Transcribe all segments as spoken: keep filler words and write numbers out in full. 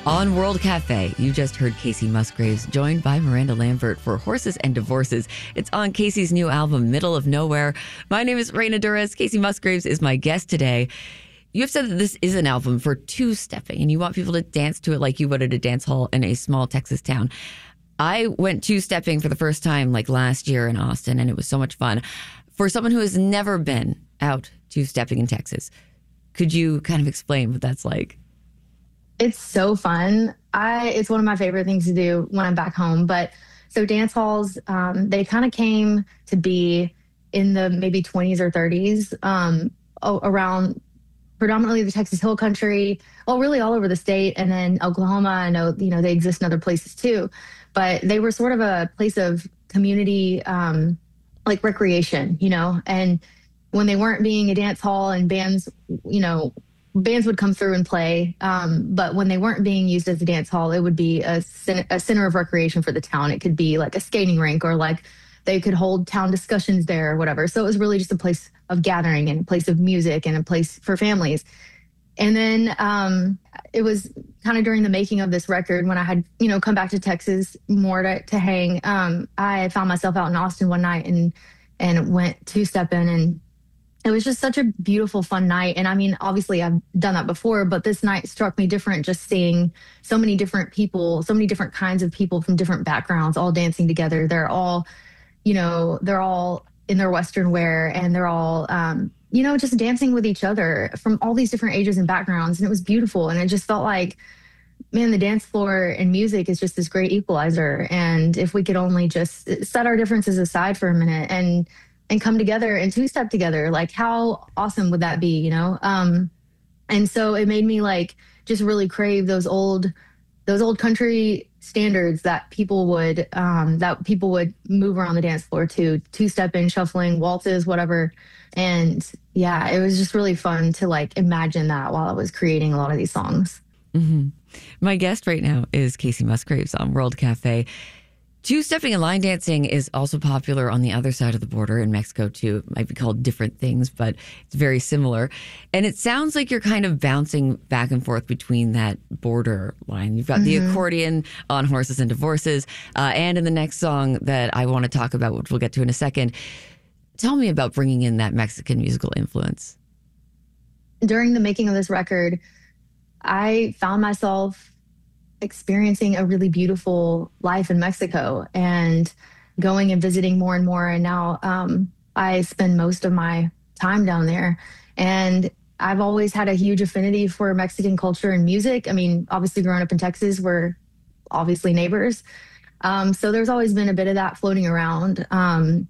On World Cafe, you just heard Kacey Musgraves, joined by Miranda Lambert for Horses and Divorces. It's on Kacey's new album, Middle of Nowhere. My name is Reina Durres. Kacey Musgraves is my guest today. You have said that this is an album for two-stepping, and you want people to dance to it like you would at a dance hall in a small Texas town. I went two-stepping for the first time like last year in Austin, and it was so much fun. For someone who has never been out two-stepping in Texas, could you kind of explain what that's like? It's so fun. I it's one of my favorite things to do when I'm back home. But so dance halls, um, they kind of came to be in the maybe twenties or thirties um, around predominantly the Texas Hill Country, well, really all over the state. And then Oklahoma, I know, you know, they exist in other places too. But they were sort of a place of community, um, like recreation, you know, and when they weren't being a dance hall and bands, you know, bands would come through and play. Um, but when they weren't being used as a dance hall, it would be a, cen- a center of recreation for the town. It could be like a skating rink, or like they could hold town discussions there or whatever. So it was really just a place of gathering and a place of music and a place for families. And then um, it was kind of during the making of this record when I had, you know, come back to Texas more to, to hang. Um, I found myself out in Austin one night and and went two-stepping, and it was just such a beautiful, fun night. And I mean, obviously I've done that before, but this night struck me different, just seeing so many different people, so many different kinds of people from different backgrounds, all dancing together. They're all, you know, they're all in their Western wear, and they're all, um, you know, just dancing with each other from all these different ages and backgrounds. And it was beautiful. And it just felt like, man, the dance floor and music is just this great equalizer. And if we could only just set our differences aside for a minute and and come together and two-step together, like how awesome would that be, you know? Um, and so it made me like just really crave those old, those old country standards that people would, um, that people would move around the dance floor to, two-stepping, shuffling, waltzes, whatever. And yeah, it was just really fun to like imagine that while I was creating a lot of these songs. Mm-hmm. My guest right now is Kacey Musgraves on World Cafe. Two-stepping and line dancing is also popular on the other side of the border in Mexico, too. It might be called different things, but it's very similar. And it sounds like you're kind of bouncing back and forth between that border line. You've got mm-hmm. the accordion on Horses and Divorces, uh, and in the next song that I want to talk about, which we'll get to in a second. Tell me about bringing in that Mexican musical influence. During the making of this record, I found myself experiencing a really beautiful life in Mexico and going and visiting more and more. And now um, I spend most of my time down there. And I've always had a huge affinity for Mexican culture and music. I mean, obviously growing up in Texas, we're obviously neighbors. Um, so there's always been a bit of that floating around. Um,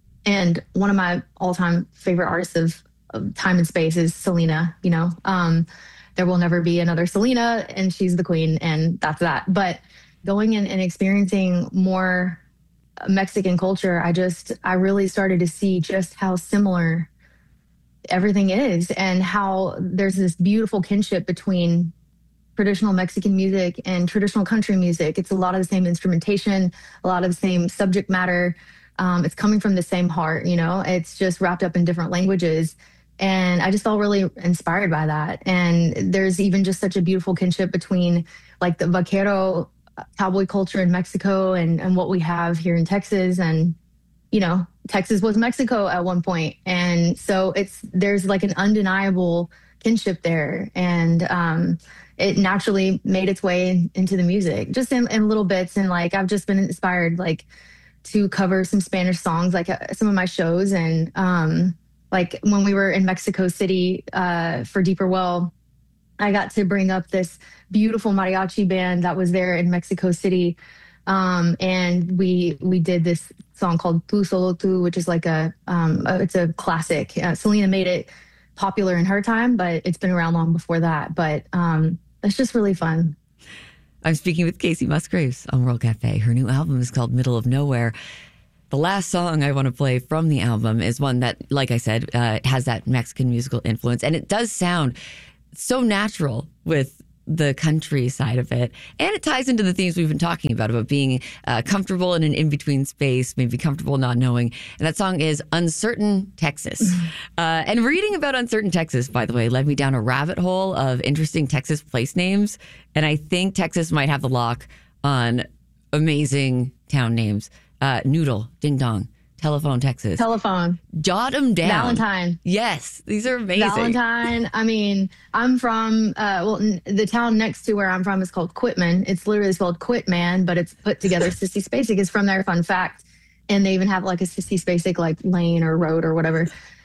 and one of my all-time favorite artists of, of time and space is Selena, you know. Um, There will never be another Selena, and she's the queen, and that's that. But going in and experiencing more Mexican culture, I just, I really started to see just how similar everything is, and how there's this beautiful kinship between traditional Mexican music and traditional country music. It's a lot of the same instrumentation, a lot of the same subject matter. Um, it's coming from the same heart, you know, it's just wrapped up in different languages. And I just felt really inspired by that. And there's even just such a beautiful kinship between like the vaquero cowboy culture in Mexico and, and what we have here in Texas. And, you know, Texas was Mexico at one point. And so it's, there's like an undeniable kinship there. And um, it naturally made its way in, into the music, just in, in little bits. And like, I've just been inspired like to cover some Spanish songs, like uh, some of my shows. And, um, like when we were in Mexico City uh, for Deeper Well, I got to bring up this beautiful mariachi band that was there in Mexico City. Um, and we we did this song called Tu Solo Tu, which is like a, um, a it's a classic. Uh, Selena made it popular in her time, but it's been around long before that. But um, it's just really fun. I'm speaking with Kacey Musgraves on World Cafe. Her new album is called Middle of Nowhere. The last song I want to play from the album is one that, like I said, uh, has that Mexican musical influence. And it does sound so natural with the country side of it. And it ties into the themes we've been talking about, about being uh, comfortable in an in-between space, maybe comfortable not knowing. And that song is Uncertain Texas. uh, and reading about Uncertain Texas, by the way, led me down a rabbit hole of interesting Texas place names. And I think Texas might have the lock on amazing town names. Uh, Noodle, Ding Dong, Telephone, Texas. Telephone. Jot them down. Valentine. Yes, these are amazing. Valentine. I mean, I'm from, uh, well, n- the town next to where I'm from is called Quitman. It's literally spelled Quitman, but it's put together. Sissy Spacek is from there, fun fact. And they even have like a Sissy Spacek like lane or road or whatever.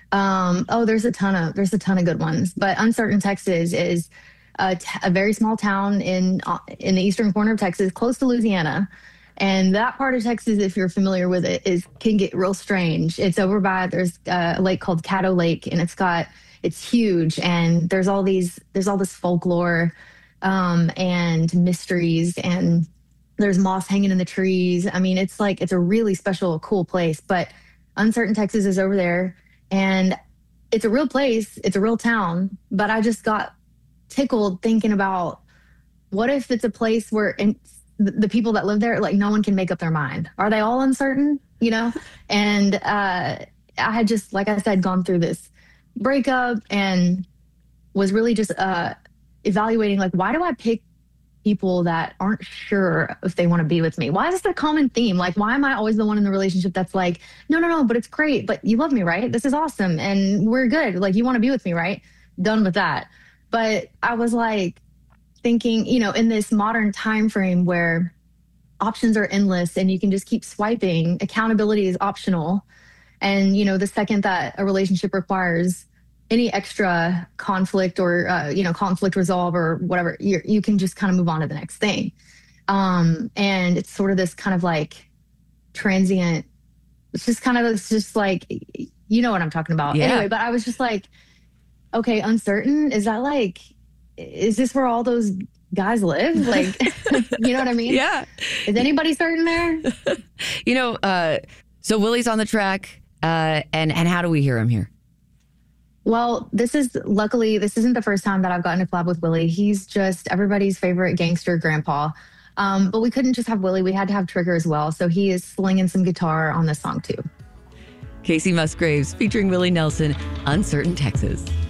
Um, oh, there's a ton of, there's a ton of good ones. But Uncertain Texas is a, t- a very small town in, uh, in the eastern corner of Texas, close to Louisiana. And that part of Texas, if you're familiar with it, is can get real strange. It's over by, there's a lake called Caddo Lake, and it's got, it's huge. And there's all these, there's all this folklore um, and mysteries, and there's moss hanging in the trees. I mean, it's like, it's a really special, cool place. But Uncertain Texas is over there, and it's a real place. It's a real town. But I just got tickled thinking about, what if it's a place where, in, the people that live there, like no one can make up their mind. Are they all uncertain? You know? And uh, I had just, like I said, gone through this breakup and was really just uh, evaluating, like, why do I pick people that aren't sure if they want to be with me? Why is this a common theme? Like, why am I always the one in the relationship that's like, no, no, no, but it's great. But you love me, right? This is awesome. And we're good. Like, you want to be with me, right? Done with that. But I was like, thinking, you know, in this modern time frame where options are endless and you can just keep swiping, accountability is optional. And, you know, the second that a relationship requires any extra conflict or, uh, you know, conflict resolve or whatever, you you can just kind of move on to the next thing. Um, and it's sort of this kind of like transient, it's just kind of, it's just like, you know what I'm talking about. Yeah. Anyway, but I was just like, okay, uncertain, is that like, is this where all those guys live? Like, you know what I mean? Yeah. Is anybody certain there? You know, uh, so Willie's on the track, uh, and, and how do we hear him here? Well, this is, luckily, this isn't the first time that I've gotten to collab with Willie. He's just everybody's favorite gangster grandpa. Um, but we couldn't just have Willie. We had to have Trigger as well. So he is slinging some guitar on this song too. Kacey Musgraves featuring Willie Nelson, Uncertain Texas.